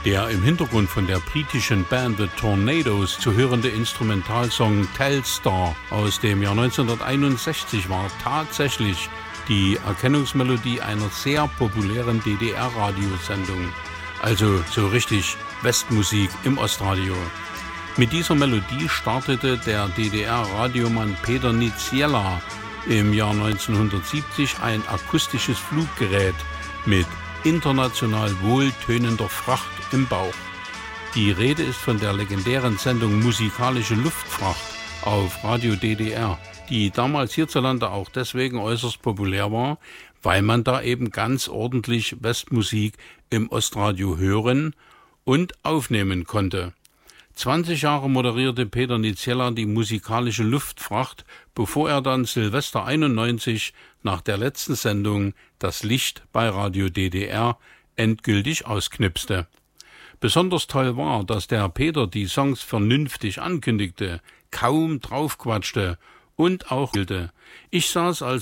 Der im Hintergrund von der britischen Band The Tornadoes zu hörende Instrumentalsong Telstar aus dem Jahr 1961 war tatsächlich die Erkennungsmelodie einer sehr populären DDR-Radiosendung. Also so richtig Westmusik im Ostradio. Mit dieser Melodie startete der DDR-Radiomann Peter Niziela im Jahr 1970 ein akustisches Fluggerät mit international wohltönender Fracht im Bauch. Die Rede ist von der legendären Sendung Musikalische Luftfracht auf Radio DDR, die damals hierzulande auch deswegen äußerst populär war, weil man da eben ganz ordentlich Westmusik im Ostradio hören und aufnehmen konnte. 20 Jahre moderierte Peter Niziela die Musikalische Luftfracht, bevor er dann Silvester 91 nach der letzten Sendung das Licht bei Radio DDR endgültig ausknipste. Besonders toll war, dass der Peter die Songs vernünftig ankündigte, kaum draufquatschte und auch spielte. Ich saß als